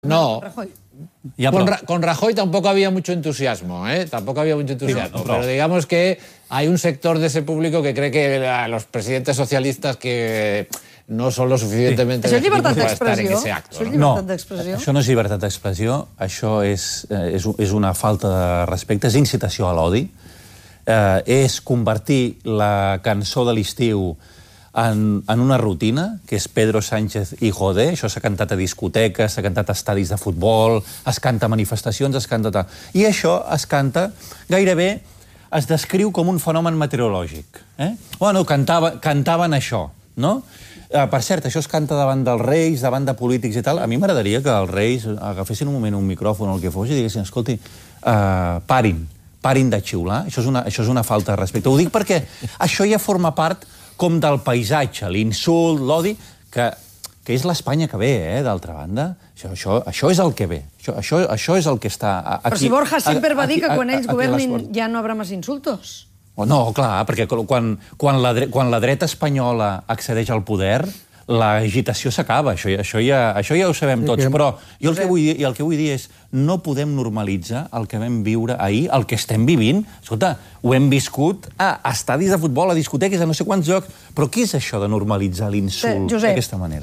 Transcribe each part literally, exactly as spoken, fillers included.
No. Rajoy. Ya, con, Ra con Rajoy tampoco había mucho entusiasmo, ¿eh? Tampoco había mucho entusiasmo. Sí, no, pero digamos que hay un sector de ese público que cree que los presidentes socialistas que no són lo suficientemente... Sí. Això és llibertat d'expressió? Això és llibertat d'expressió? No, això no és llibertat d'expressió, això és, és, és una falta de respecte, és incitació a l'odi, eh, és convertir la cançó de l'estiu en, en una rutina, que és Pedro Sánchez y Jodé. Això s'ha cantat a discoteques, s'ha cantat a estadis de futbol, es canta a manifestacions, es canta... I això es canta gairebé, es descriu com un fenomen meteorològic. Eh? Bueno, cantava, cantaven això, no? Uh, per cert, això es canta davant dels reis, davant de polítics i tal. A mi m'agradaria que els reis agafessin un moment un micròfon o el que fos i diguessin, escolti, uh, parin, parin de xiular. Això és, una, això és una falta de respecte. Ho dic perquè això ja forma part com del paisatge, l'insult, l'odi, que, que és l'Espanya que ve, eh, d'altra banda. Això, això, això és el que ve. Això, això, això és el que està aquí. Però si Borja sempre va dir que quan ells governin ja no haurà més insultos. No, clar, perquè quan, quan, la, quan la dreta espanyola accedeix al poder, l'agitació s'acaba, això, això, ja, això ja ho sabem tots, però jo el que, vull dir, el que vull dir és no podem normalitzar el que vam viure ahir, el que estem vivint. Escolta, ho hem viscut a estadis de futbol, a discoteques, a no sé quants jocs, però què és això de normalitzar l'insult d'aquesta manera?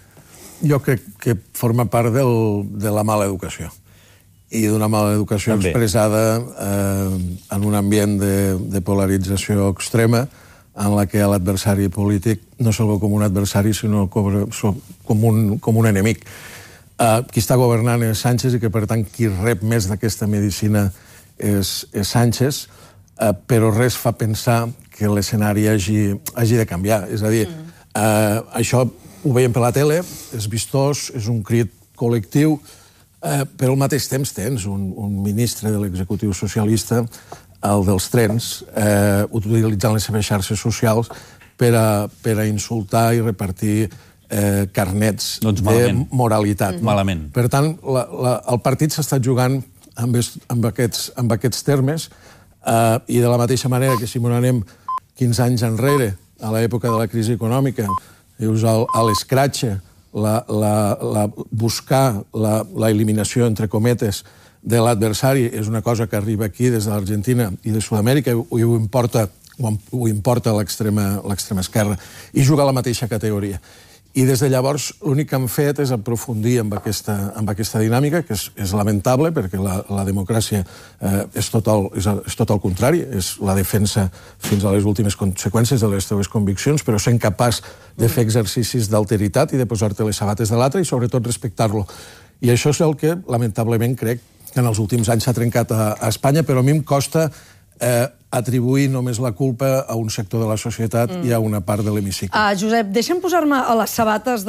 Jo crec que forma part del, de la mala educació. I d'una mala educació També. expressada eh, en un ambient de, de polarització extrema en la que l'adversari polític no se'l veu com un adversari, sinó com un, com un enemic. Eh, qui està governant és Sánchez i que, per tant, qui rep més d'aquesta medicina és, és Sánchez, eh, però res fa pensar que l'escenari hagi, hagi de canviar. És a dir, eh, això ho veiem per la tele, és vistós, és un crit col·lectiu, Uh, però al mateix temps tens un, un ministre de l'executiu socialista, el dels trens, uh, utilitzant les seves xarxes socials per a, per a insultar i repartir uh, carnets doncs de moralitat. Mm. Malament. Per tant, la, la, el partit s'ha estat jugant amb, es, amb, aquests, amb aquests termes uh, i de la mateixa manera que si m'ho anem quinze anys enrere, a l'època de la crisi econòmica, dius a l'escratxe, La, la, la, buscar la, la eliminació, entre cometes, de l'adversari és una cosa que arriba aquí des de l'Argentina i de Sud-amèrica i ho importa, ho importa l'extrema esquerra i juga a la mateixa categoria. I des de llavors l'únic que han fet és aprofundir amb aquesta, amb aquesta dinàmica, que és, és lamentable perquè la, la democràcia eh, és, tot el, és, és tot el contrari, és la defensa fins a les últimes conseqüències de les teves conviccions, però sent capaç de fer exercicis d'alteritat i de posar-te les sabates de l'altre i sobretot respectar-lo. I això és el que lamentablement crec que en els últims anys s'ha trencat a, a Espanya, però a mi em costa eh, atribuir només la culpa a un sector de la societat mm. i a una part de l'hemicicle. Ah, Josep, deixa'm posar-me a les sabates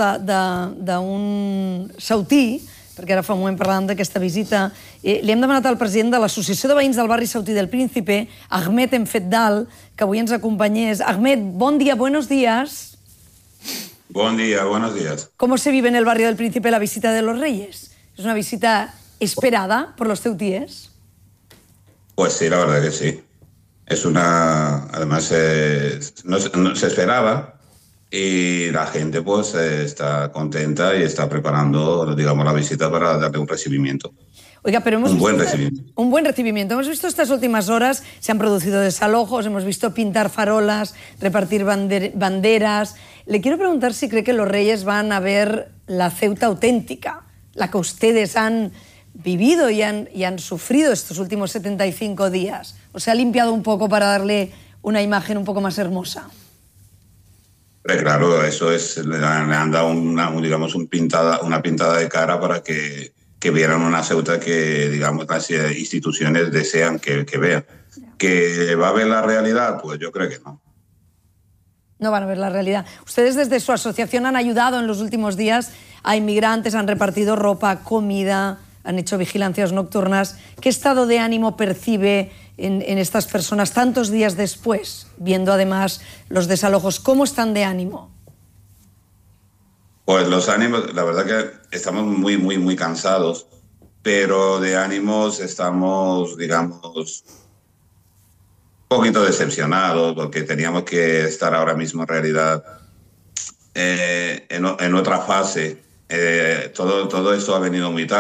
d'un sautí, perquè ara fa un moment parlàvem d'aquesta visita. Eh, li hem demanat al president de l'Associació de Veïns del Barri Sautí del Príncipe, Ahmed Enfetdal, que avui ens acompanyés. Ahmed, bon dia, buenos días. Buen día, buenos días. ¿Cómo se vive en el Barrio del Príncipe la visita de los Reyes? ¿Es una visita esperada por los ceutíes? Pues sí, la verdad que sí. Es una... Además, eh, no, no se esperaba y la gente pues eh, está contenta y está preparando, digamos, la visita para darle un recibimiento. Oiga, pero hemos un visto buen recibimiento. Un buen recibimiento. Hemos visto estas últimas horas, se han producido desalojos, hemos visto pintar farolas, repartir bander banderas. Le quiero preguntar si cree que los Reyes van a ver la Ceuta auténtica, la que ustedes han vivido y han, y han sufrido estos últimos setenta y cinco días. ¿O se ha limpiado un poco para darle una imagen un poco más hermosa? Pero claro, eso es, le han, le han dado una, digamos, un pintada, una pintada de cara para que, que vieran una Ceuta que, digamos, las instituciones desean que, que vean. ¿Que va a ver la realidad? Pues yo creo que no. No van a ver la realidad. Ustedes desde su asociación han ayudado en los últimos días a inmigrantes, han repartido ropa, comida, han hecho vigilancias nocturnas. ¿Qué estado de ánimo percibe en, en estas personas tantos días después, viendo además los desalojos? ¿Cómo están de ánimo? Pues los ánimos, la verdad que estamos muy, muy, muy cansados, pero de ánimos estamos, digamos, un poquito decepcionados porque teníamos que estar ahora mismo en realidad eh, en, en otra fase. Eh, todo, todo esto ha venido muy tarde.